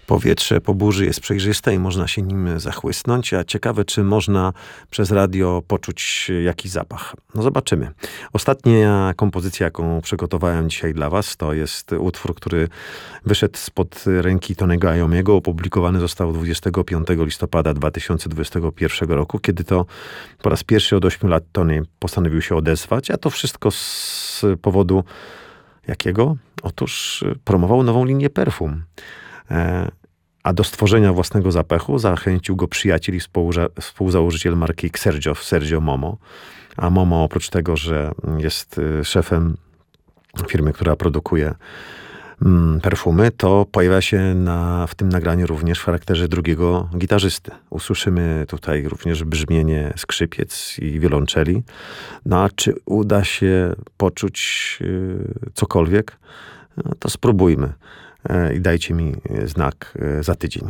Powietrze po burzy jest przejrzyste i można się nim zachłysnąć, a ciekawe, czy można przez radio poczuć jakiś zapach. No zobaczymy. Ostatnia kompozycja, jaką przygotowałem dzisiaj dla was, to jest utwór, który wyszedł spod ręki Tonego Iommiego. Opublikowany został 25 listopada 2021 roku, kiedy to po raz pierwszy od 8 lat Tony postanowił się odezwać, a to wszystko z powodu jakiego? Otóż promował nową linię perfum. A do stworzenia własnego zapachu zachęcił go przyjaciel i współzałożyciel marki Sergio Momo. A Momo, oprócz tego, że jest szefem firmy, która produkuje perfumy, to pojawia się w tym nagraniu również w charakterze drugiego gitarzysty. Usłyszymy tutaj również brzmienie skrzypiec i wiolonczeli. No a czy uda się poczuć cokolwiek? No, to spróbujmy i dajcie mi znak za tydzień.